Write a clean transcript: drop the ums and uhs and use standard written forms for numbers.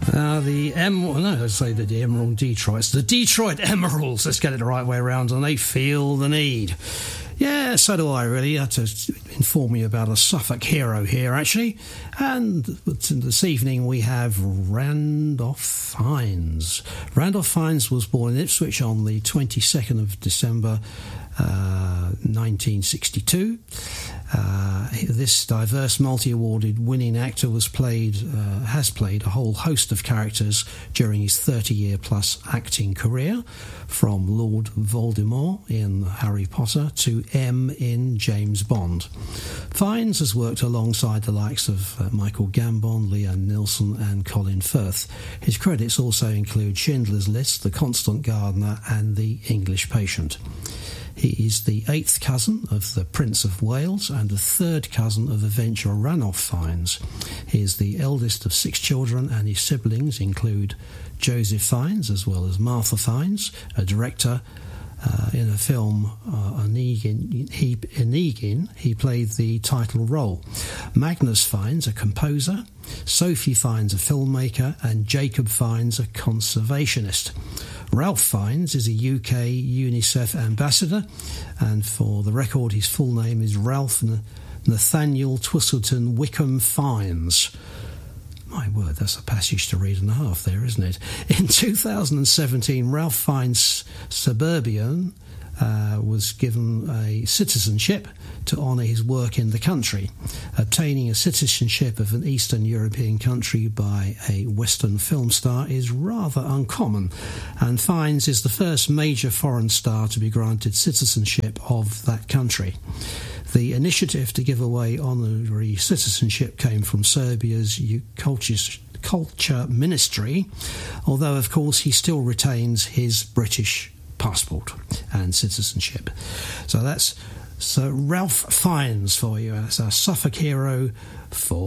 The Emerald Detroits. The Detroit Emeralds, let's get it the right way around, and they feel the need. Yeah, so do I, really. I had to inform you about a Suffolk hero here, actually. And this evening we have Randolph Fiennes. Randolph Fiennes was born in Ipswich on the 22nd of December 1962. This diverse, multi-awarded winning actor has played a whole host of characters during his 30-year-plus acting career, from Lord Voldemort in Harry Potter to M in James Bond. Fiennes has worked alongside the likes of Michael Gambon, Liam Neeson and Colin Firth. His credits also include Schindler's List, The Constant Gardener and The English Patient. He is the 8th cousin of the Prince of Wales and the 3rd cousin of Adventurer Ranulph Fiennes. He is the eldest of 6 children, and his siblings include Joseph Fiennes as well as Martha Fiennes, a director. In a film, Onegin, he played the title role. Magnus Fiennes, a composer, Sophie Fiennes, a filmmaker, and Jacob Fiennes, a conservationist. Ralph Fiennes is a UK UNICEF ambassador, and for the record, his full name is Ralph Nathaniel Twistleton Wickham Fiennes. My word, that's a passage to read and a half there, isn't it? In 2017, Ralph Fiennes Suburbian was given a citizenship to honour his work in the country. Obtaining a citizenship of an Eastern European country by a Western film star is rather uncommon, and Fiennes is the first major foreign star to be granted citizenship of that country. The initiative to give away honorary citizenship came from Serbia's Culture Ministry, although, of course, he still retains his British passport and citizenship. So that's Ralph Fiennes for you. That's our Suffolk hero for